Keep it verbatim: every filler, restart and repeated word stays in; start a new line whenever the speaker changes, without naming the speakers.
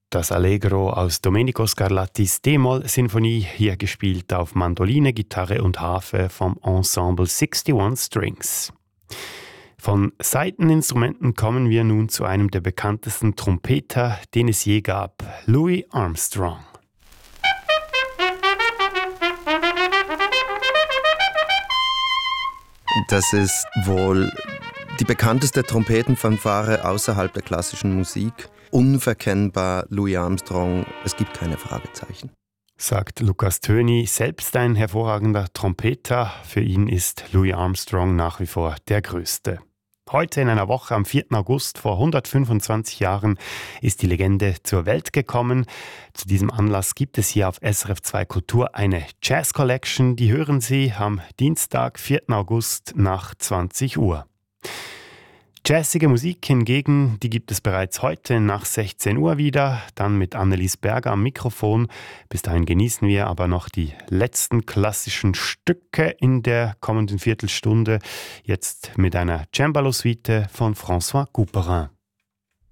Das Allegro aus Domenico Scarlattis D-Moll-Sinfonie, hier gespielt auf Mandoline, Gitarre und Harfe vom Ensemble einundsechzig Strings. Von Saiteninstrumenten kommen wir nun zu einem der bekanntesten Trompeter, den es je gab, Louis Armstrong.
Das ist wohl die bekannteste Trompetenfanfare außerhalb der klassischen Musik. Unverkennbar Louis Armstrong, es gibt keine Fragezeichen.
Sagt Lukas Töni, selbst ein hervorragender Trompeter. Für ihn ist Louis Armstrong nach wie vor der Größte. Heute in einer Woche, am vierten August vor hundertfünfundzwanzig Jahren, ist die Legende zur Welt gekommen. Zu diesem Anlass gibt es hier auf S R F zwei Kultur eine Jazz Collection. Die hören Sie am Dienstag, vierten August nach zwanzig Uhr. Jazzige Musik hingegen, die gibt es bereits heute nach sechzehn Uhr wieder, dann mit Annelies Berger am Mikrofon. Bis dahin genießen wir aber noch die letzten klassischen Stücke in der kommenden Viertelstunde. Jetzt mit einer Cembalo-Suite von François Couperin.